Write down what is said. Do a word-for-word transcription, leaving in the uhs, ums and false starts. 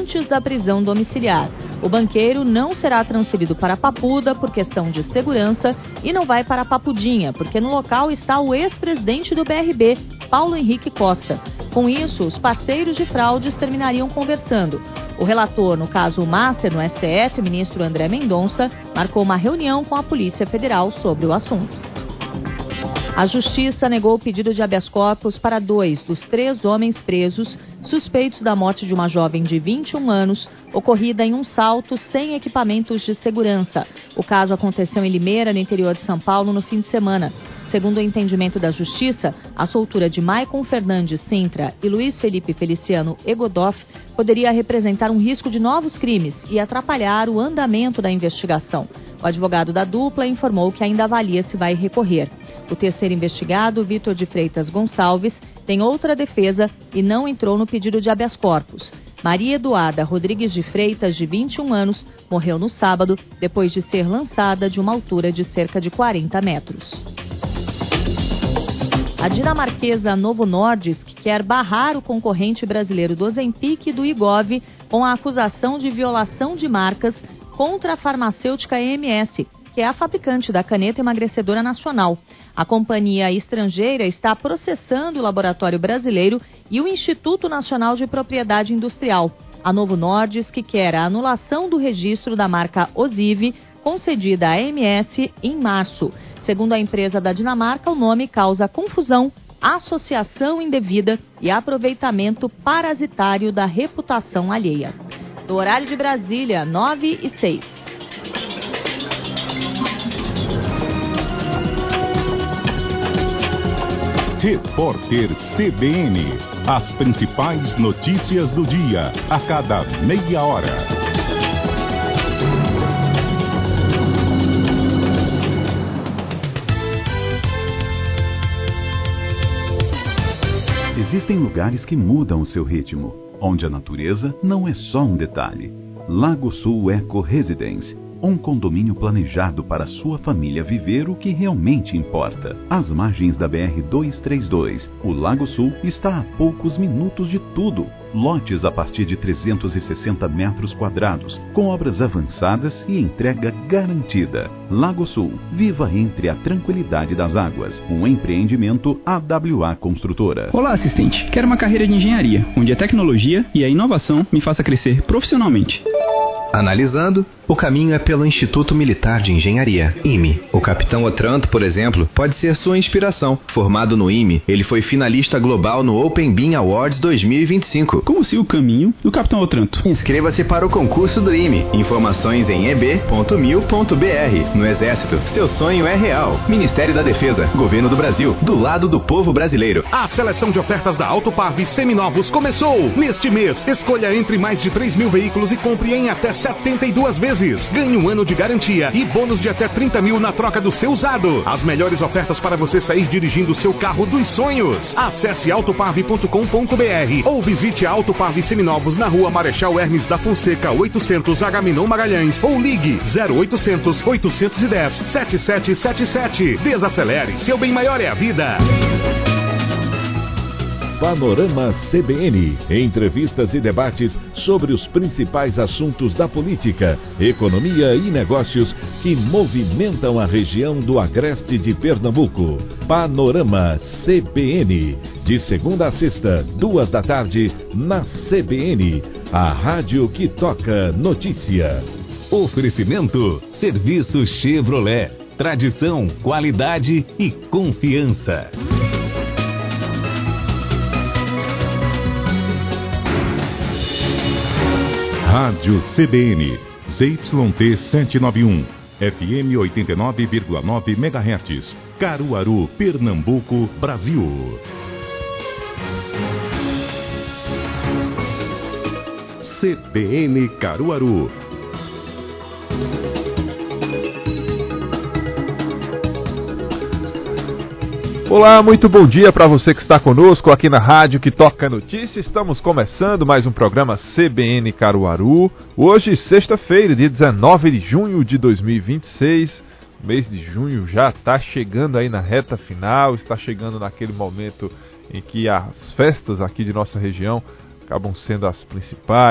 antes da prisão domiciliar. O banqueiro não será transferido para Papuda por questão de segurança e não vai para Papudinha, porque no local está o ex-presidente do B R B, Paulo Henrique Costa. Com isso, os parceiros de fraudes terminariam conversando. O relator, no caso o Master no S T F, ministro André Mendonça, marcou uma reunião com a Polícia Federal sobre o assunto. A Justiça negou o pedido de habeas corpus para dois dos três homens presos suspeitos da morte de uma jovem de vinte e um anos, ocorrida em um salto sem equipamentos de segurança. O caso aconteceu em Limeira, no interior de São Paulo, no fim de semana. Segundo o entendimento da Justiça, a soltura de Maicon Fernandes Sintra e Luiz Felipe Feliciano Egodoff poderia representar um risco de novos crimes e atrapalhar o andamento da investigação. O advogado da dupla informou que ainda avalia se vai recorrer. O terceiro investigado, Vitor de Freitas Gonçalves, tem outra defesa e não entrou no pedido de habeas corpus. Maria Eduarda Rodrigues de Freitas, de vinte e um anos, morreu no sábado depois de ser lançada de uma altura de cerca de quarenta metros. A dinamarquesa Novo Nordisk quer barrar o concorrente brasileiro do Ozempic e do Wegovy com a acusação de violação de marcas contra a farmacêutica E M S, que é a fabricante da caneta emagrecedora nacional. A companhia estrangeira está processando o laboratório brasileiro e o Instituto Nacional de Propriedade Industrial. A Novo Nordisk quer a anulação do registro da marca Ozivy, concedida à E M S em março. Segundo a empresa da Dinamarca, o nome causa confusão, associação indevida e aproveitamento parasitário da reputação alheia. Do horário de Brasília, nove e seis. Repórter C B N. As principais notícias do dia, a cada meia hora. Existem lugares que mudam o seu ritmo, onde a natureza não é só um detalhe. Lago Sul Eco Residence, um condomínio planejado para sua família viver o que realmente importa. Às margens da B R duzentos e trinta e dois, o Lago Sul está a poucos minutos de tudo. Lotes a partir de trezentos e sessenta metros quadrados, com obras avançadas e entrega garantida. Lago Sul, viva entre a tranquilidade das águas. Um empreendimento A W A Construtora. Olá, assistente. Quero uma carreira de engenharia, onde a tecnologia e a inovação me faça crescer profissionalmente. Analisando, o caminho é pelo Instituto Militar de Engenharia, I M E. O Capitão Otranto, por exemplo, pode ser sua inspiração. Formado no I M E, ele foi finalista global no Open Beam Awards dois mil e vinte e cinco. Como se o caminho do Capitão Otranto. Inscreva-se para o concurso do I M E. Informações em e b ponto mil ponto b r. No Exército, seu sonho é real. Ministério da Defesa, Governo do Brasil, do lado do povo brasileiro. A seleção de ofertas da Autoparve seminovos começou. Neste mês, escolha entre mais de três mil veículos e compre em até setenta e duas vezes. Ganhe um ano de garantia e bônus de até trinta mil na troca do seu usado. As melhores ofertas para você sair dirigindo o seu carro dos sonhos. Acesse autoparve ponto com ponto b r ou visite a Autoparve Seminovos na rua Marechal Hermes da Fonseca, oitocentos Agamenon Magalhães, ou ligue zero oitocentos, oitocentos e dez, setenta e sete setenta e sete. Desacelere, seu bem maior é a vida. Panorama C B N. Entrevistas e debates sobre os principais assuntos da política, economia e negócios que movimentam a região do Agreste de Pernambuco. Panorama C B N. De segunda a sexta, duas da tarde, na C B N. A rádio que toca notícia. Oferecimento: Serviço Chevrolet. Tradição, qualidade e confiança. Rádio C B N, Z Y T setecentos e noventa e um, F M oitenta e nove vírgula nove megahertz, Caruaru, Pernambuco, Brasil. C B N Caruaru. Olá, muito bom dia para você que está conosco aqui na Rádio que Toca Notícia. Estamos começando mais um programa C B N Caruaru. Hoje, sexta-feira, dia dezenove de junho de dois mil e vinte e seis. O mês de junho já está chegando aí na reta final, está chegando naquele momento em que as festas aqui de nossa região acabam sendo as principais.